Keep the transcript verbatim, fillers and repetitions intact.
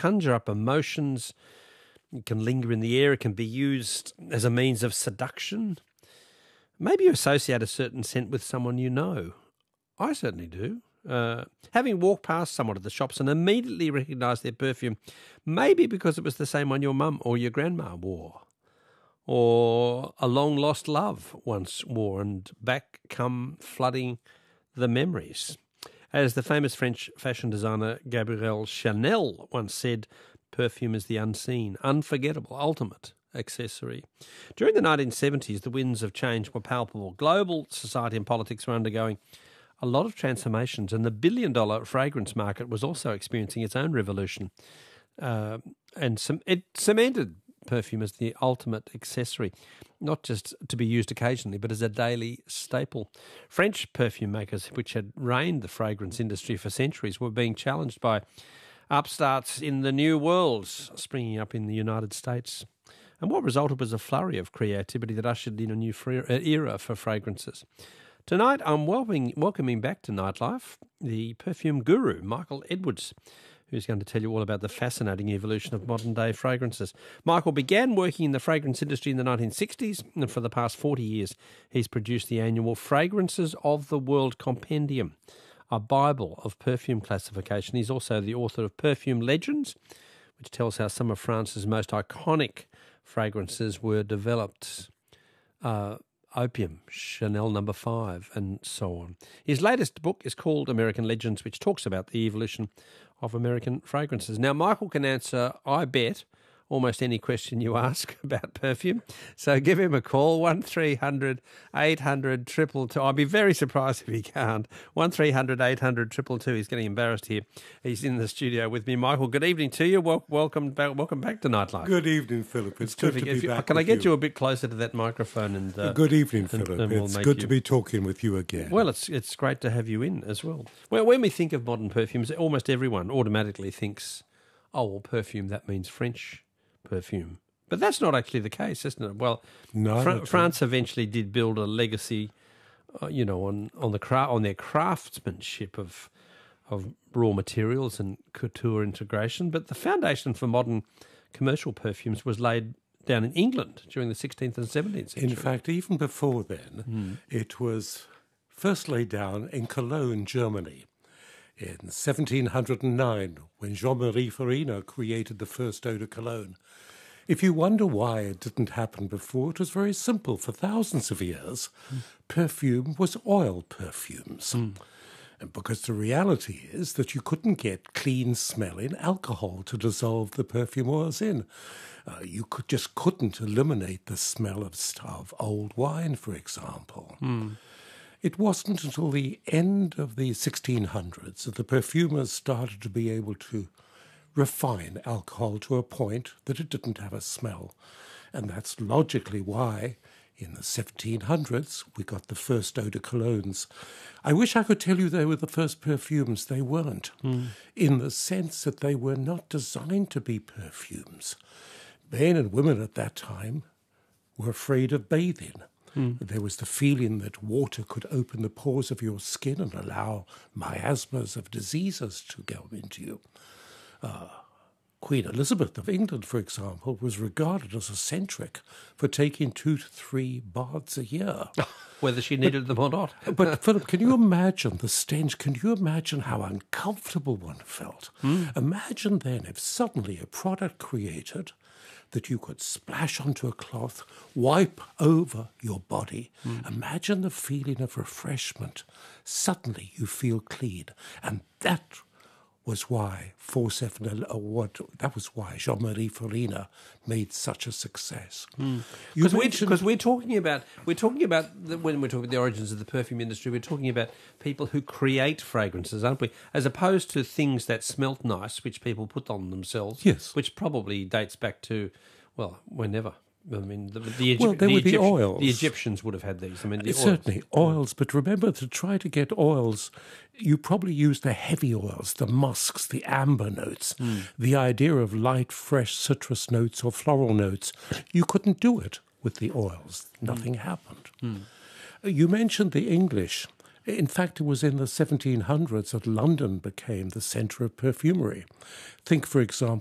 conjure up emotions. It can linger in the air. It can be used as a means of seduction. Maybe you associate a certain scent with someone you know. I certainly do. Uh, having walked past someone at the shops and immediately recognised their perfume, maybe because it was the same one your mum or your grandma wore, or a long-lost love once wore, and back come flooding the memories. As the famous French fashion designer Gabrielle Chanel once said, perfume is the unseen, unforgettable, ultimate accessory. During the nineteen seventies, the winds of change were palpable. Global society and politics were undergoing a lot of transformations, and the billion-dollar fragrance market was also experiencing its own revolution. Uh, and some, it cemented perfume as the ultimate accessory, not just to be used occasionally, but as a daily staple. French perfume makers, which had reigned the fragrance industry for centuries, were being challenged by upstarts in the new world springing up in the United States. And what resulted was a flurry of creativity that ushered in a new era for fragrances. Tonight, I'm welcoming, welcoming back to Nightlife the perfume guru, Michael Edwards, who's going to tell you all about the fascinating evolution of modern-day fragrances. Michael began working in the fragrance industry in the nineteen sixties, and for the past forty years, he's produced the annual Fragrances of the World Compendium, a Bible of perfume classification. He's also the author of Perfume Legends, which tells how some of France's most iconic fragrances were developed. Uh, Opium, Chanel number five, and so on. His latest book is called American Legends, which talks about the evolution of American fragrances. Now, Michael can answer, I bet, almost any question you ask about perfume. So give him a call, one three hundred eight hundred two two two. I'd be very surprised if he can't. one three hundred eight hundred two two two. He's getting embarrassed here. He's in the studio with me. Michael, good evening to you. Wel- welcome back Welcome back to Nightlife. Good evening, Philip. It's, it's good to be you, back Can with I get you. you a bit closer to that microphone? And uh, Good evening, and, Philip. and we'll it's make good you... to be talking with you again. Well, it's it's great to have you in as well. Well, when we think of modern perfumes, almost everyone automatically thinks, oh, well, perfume, that means French perfume. But that's not actually the case, isn't it? Well, no, Fr- France eventually did build a legacy, uh, you know, on on the cra- on their craftsmanship of of raw materials and couture integration. But the foundation for modern commercial perfumes was laid down in England during the sixteenth and seventeenth century. In fact, even before then, mm. it was first laid down in Cologne, Germany, in seventeen oh nine, when Jean-Marie Farina created the first eau de cologne. If you wonder why it didn't happen before, it was very simple. For thousands of years, mm. perfume was oil perfumes. Mm. And because the reality is that you couldn't get clean-smelling alcohol to dissolve the perfume oils in. Uh, you could just couldn't eliminate the smell of, of old wine, for example. Mm. It wasn't until the end of the sixteen hundreds that the perfumers started to be able to refine alcohol to a point that it didn't have a smell. And that's logically why, in the seventeen hundreds, we got the first eau de colognes. I wish I could tell you they were the first perfumes. They weren't, mm. in the sense that they were not designed to be perfumes. Men and women at that time were afraid of bathing. Mm. There was the feeling that water could open the pores of your skin and allow miasmas of diseases to go into you. Uh, Queen Elizabeth of England, for example, was regarded as eccentric for taking two to three baths a year. Whether she needed but, them or not. But, Philip, can you imagine the stench? Can you imagine how uncomfortable one felt? Mm. Imagine then if suddenly a product created that you could splash onto a cloth, wipe over your body. Mm. Imagine the feeling of refreshment. Suddenly you feel clean. And that was why four seven, uh, what, that was why Jean-Marie Farina made such a success. Because mm. we're, we're talking about we're talking about the, when we're talking about the origins of the perfume industry, we're talking about people who create fragrances, aren't we? As opposed to things that smelt nice, which people put on themselves. Yes, which probably dates back to, well, whenever. I mean, the, the, Egypt, well, they the, were Egypt, the oils. The Egyptians would have had these. I mean, the oils. Certainly, oils. But remember, to try to get oils, you probably use the heavy oils, the musks, the amber notes, mm. the idea of light, fresh citrus notes or floral notes. You couldn't do it with the oils. Nothing mm. happened. Mm. You mentioned the English. In fact, it was in the seventeen hundreds that London became the centre of perfumery. Think, for example,